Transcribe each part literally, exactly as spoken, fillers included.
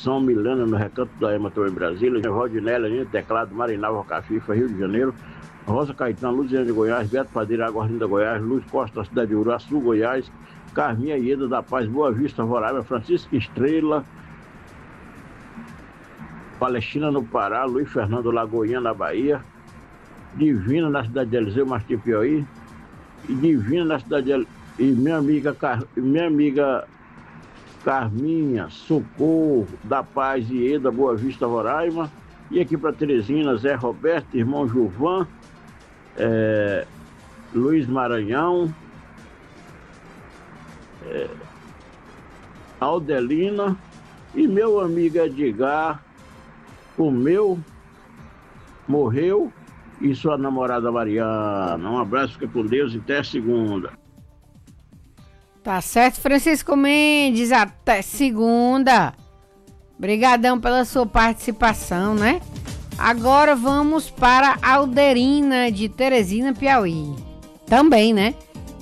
Conceição, Milena, no Recanto da Ema, em Brasília, Valdinelli, Aninha, Teclado, Marinalva, Cafifa, Rio de Janeiro, Rosa Caetano, Luziane de Goiás, Beto Padeira, Aguardinda, Goiás, Luz Costa, da cidade de Uraçu, Goiás, Carminha Ieda da Paz, Boa Vista, Roraima, Francisco Estrela, Palestina no Pará, Luiz Fernando Lagoinha na Bahia, Divina na cidade de Eliseu Martim Piauí, e Divina na cidade de El... e minha amiga, Car... minha amiga Carminha Socorro da Paz Ieda, Boa Vista, Roraima, e aqui para Teresina, Zé Roberto, irmão Gilvan, é... Luiz Maranhão, é... Aldelina e meu amigo Edgar, o meu morreu, e sua namorada Mariana. Um abraço, fica com Deus e até segunda. Tá certo, Francisco Mendes, até segunda. Obrigadão pela sua participação, né? Agora vamos para Alderina de Teresina, Piauí. Também, né?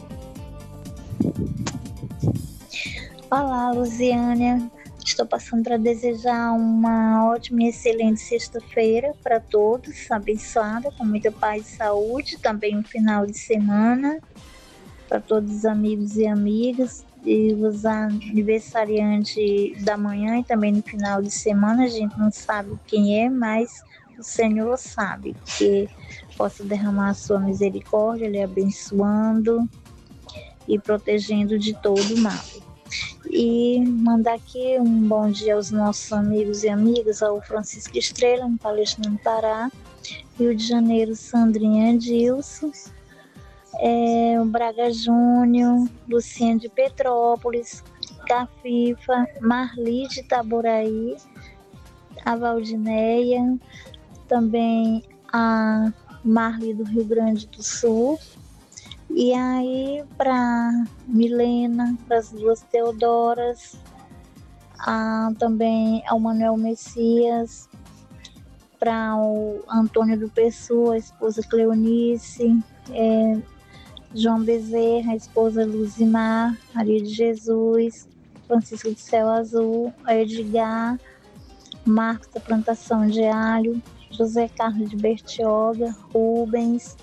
Olá, Luziânia. Estou passando para desejar uma ótima e excelente sexta-feira para todos, abençoada, com muita paz e saúde, também um final de semana para todos os amigos e amigas, e os aniversariantes da manhã e também no final de semana. A gente não sabe quem é, mas o Senhor sabe, que possa derramar a sua misericórdia, Ele abençoando e protegendo de todo o mal. E mandar aqui um bom dia aos nossos amigos e amigas, ao Francisco Estrela, em Palestina, no Pará, Rio de Janeiro, Sandrinha Dilson, é, o Braga Júnior, Luciano de Petrópolis, Cafifa, Marli de Itaboraí, a Valdineia, também a Marli do Rio Grande do Sul. E aí, para Milena, para as duas Teodoras, a, também ao Manuel Messias, para o Antônio do Pessoa, a esposa Cleonice, é, João Bezerra, a esposa Luzimar, Maria de Jesus, Francisco de Céu Azul, a Edgar, Marcos da Plantação de Alho, José Carlos de Bertioga, Rubens.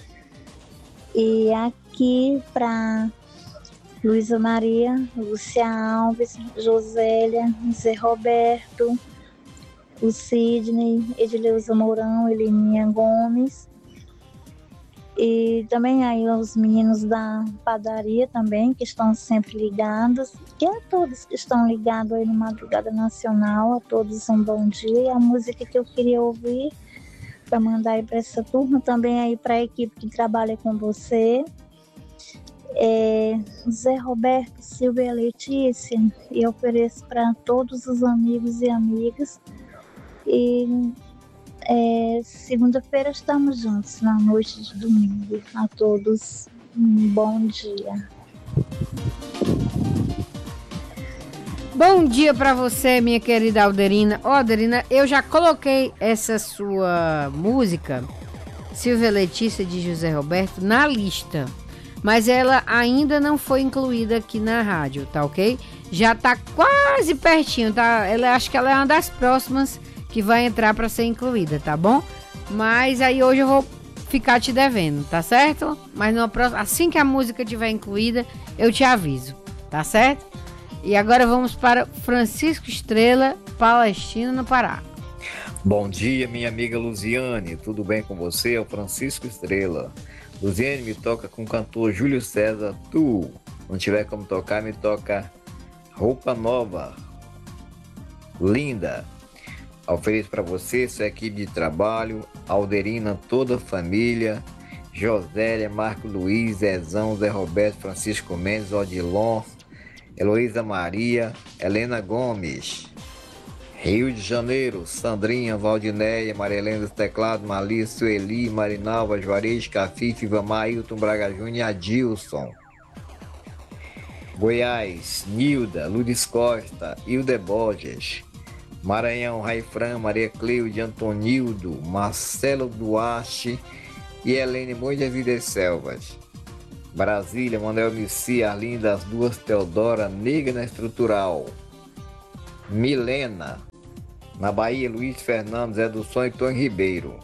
E aqui para Luísa Maria, Lúcia Alves, Josélia, Zé Roberto, o Sidney, Edileuza Mourão, Heleninha Gomes. E também aí os meninos da padaria também, que estão sempre ligados. E a todos que estão ligados aí no Madrugada Nacional, a todos um bom dia. E a música que eu queria ouvir para mandar aí para essa turma, também aí para a equipe que trabalha com você, é, Zé Roberto, Silvia Letícia, e eu ofereço para todos os amigos e amigas. E é, segunda-feira estamos juntos, na noite de domingo. A todos um bom dia. Bom dia pra você, minha querida Alderina. Ó, oh, Alderina, eu já coloquei essa sua música, Silvia Letícia de José Roberto, na lista, mas ela ainda não foi incluída aqui na rádio, tá ok? Já tá quase pertinho, tá? Ela, acho que ela é uma das próximas que vai entrar pra ser incluída, tá bom? Mas aí hoje eu vou ficar te devendo, tá certo? Mas numa próxima, assim que a música tiver incluída, eu te aviso, tá certo? E agora vamos para Francisco Estrela, Palestina, no Pará. Bom dia, minha amiga Luziane, tudo bem com você? É o Francisco Estrela. Luziane, me toca com o cantor Júlio César, Tu. Não tiver como tocar, me toca Roupa Nova, Linda. Ofereço para você, sua equipe de trabalho, Alderina, toda a família, Josélia, Marco Luiz, Zezão, Zé Roberto, Francisco Mendes, Odilon, Heloísa Maria, Helena Gomes, Rio de Janeiro, Sandrinha, Valdineia, Maria Helena dos Teclados, Mali, Sueli, Marinalva, Juarez, Cafife, Ivamar, Ailton, Braga Júnior e Adilson. Goiás, Nilda, Lourdes Costa, Hilde Borges. Maranhão, Raifran, Maria Cleude, Antonildo, Marcelo Duarte e Helene Moiras e das Selvas. Brasília, Manuel Missi, Arlinda, as duas Teodora, Negra na Estrutural. Milena, Na Bahia, Luiz Fernando, Zé do Sonho e Tony Ribeiro.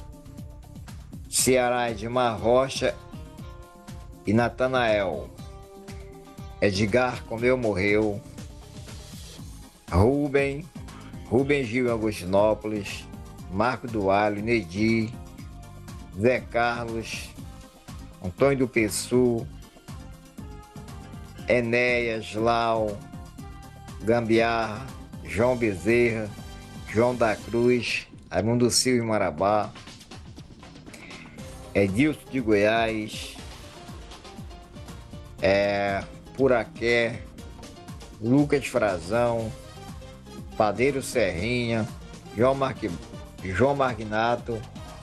Ceará, Edmar Rocha e Natanael. Edgar Comeu Morreu. Rubem, Rubem Gil em Agostinópolis. Marco Dualho, Nedir, Zé Carlos, Antônio do Pessu, Enéas, Lau, Gambiarra, João Bezerra, João da Cruz, Raimundo Silva em Marabá, Edilson de Goiás, é, Puraqué, Lucas Frazão, Padeiro Serrinha, João, Marqui, João Margnato.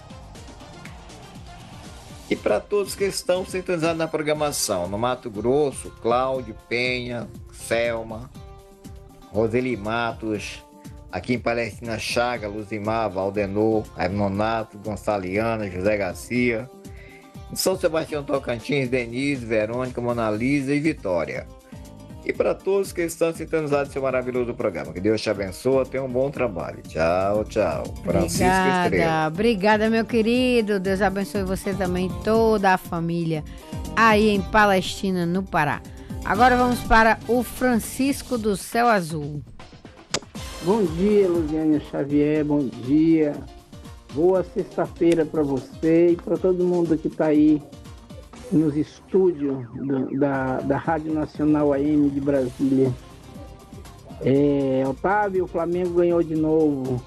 E para todos que estão sintonizados na programação, no Mato Grosso, Cláudio Penha, Selma, Roseli Matos, aqui em Palestina, Chaga, Luzimar, Valdenor, Raimundo, Gonçaliana, José Garcia, em São Sebastião Tocantins, Denise, Verônica, Mona Lisa e Vitória. E para todos que estão sintonizados nesse maravilhoso programa, que Deus te abençoe, tenha um bom trabalho. Tchau, tchau. Francisco Obrigada, Estrela. obrigada, meu querido. Deus abençoe você também, toda a família, aí em Palestina, no Pará. Agora vamos para o Francisco do Céu Azul. Bom dia, Luziane Xavier, bom dia. Boa sexta-feira para você e para todo mundo que está aí nos estúdios do, da, da Rádio Nacional A M de Brasília. É, Otávio, o Flamengo ganhou de novo.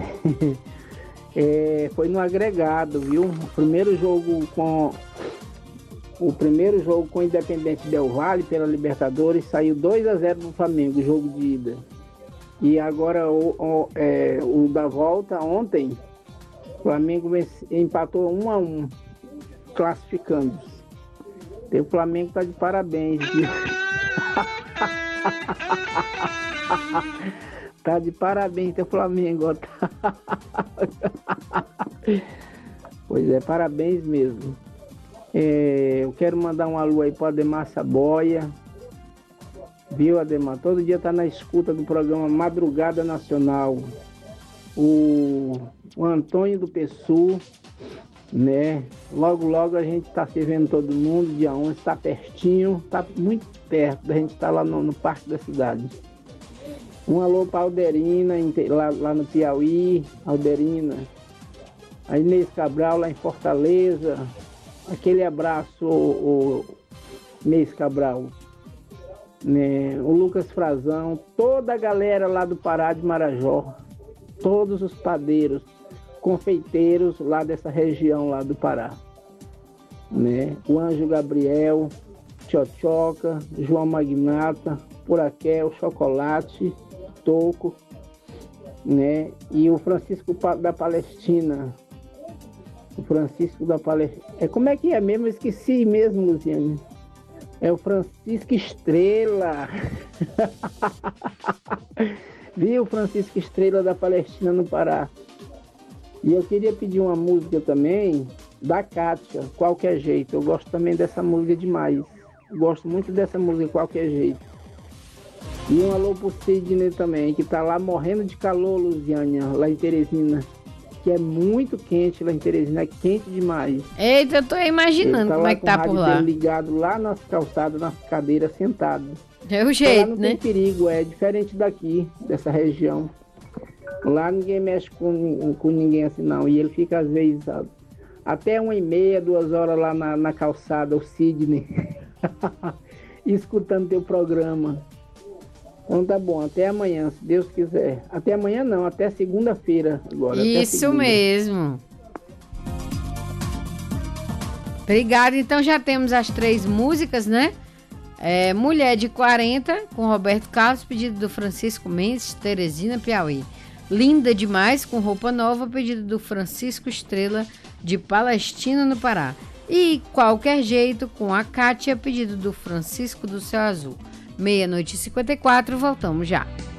É, foi no agregado, viu? O primeiro jogo com o primeiro jogo com o Independente Del Valle pela Libertadores saiu dois a zero pro Flamengo, jogo de ida. E agora o, o, é, o da volta ontem, o Flamengo empatou um a um, classificando-se. O Flamengo tá de parabéns, viu? Tá de parabéns, teu Flamengo. Pois é, parabéns mesmo. É, eu quero mandar um alô aí pro Ademar Saboia. Viu, Ademar? Todo dia tá na escuta do programa Madrugada Nacional. O, o Antônio do Pessu, né? Logo, logo a gente tá se vendo todo mundo, dia onze, tá pertinho, tá muito perto da gente estar tá lá no, no Parque da Cidade. Um alô pra Alderina, lá, lá no Piauí, Alderina. A Inês Cabral lá em Fortaleza. Aquele abraço, o, o Inês Cabral. Né? O Lucas Frazão, toda a galera lá do Pará de Marajó, todos os padeiros, confeiteiros lá dessa região lá do Pará, né? O Anjo Gabriel, Tchotchoca, João Magnata, Puraquel, Chocolate, Toco, né? E o Francisco da Palestina, o Francisco da Palestina, é, como é que é mesmo? Eu esqueci mesmo, Luziane. É o Francisco Estrela. Viu, Francisco Estrela da Palestina no Pará. E eu queria pedir uma música também da Kátia, Qualquer Jeito. Eu gosto também dessa música demais. Gosto muito dessa música, Qualquer Jeito. E um alô pro Sidney também, que tá lá morrendo de calor, Luziane, lá em Teresina. Que é muito quente lá em Teresina, é quente demais. Eita, eu tô imaginando tá como é que tá por lá. Ligado lá nas calçadas, nas cadeiras, sentado. É o jeito, não né? Não tem perigo, é diferente daqui, dessa região. Lá ninguém mexe com, com ninguém assim não. E ele fica às vezes até uma e meia, duas horas lá na, na calçada, o Sidney, escutando teu programa. Então tá bom, até amanhã, se Deus quiser. Até amanhã não, até segunda-feira agora. Isso segunda. mesmo. Obrigada, então já temos as três músicas, né? É, Mulher de quarenta, com Roberto Carlos, pedido do Francisco Mendes, Teresina, Piauí. Linda Demais, com Roupa Nova, pedido do Francisco Estrela, de Palestina, no Pará. E Qualquer Jeito, com a Kátia, pedido do Francisco do Céu Azul. Meia-noite e cinquenta e quatro, voltamos já.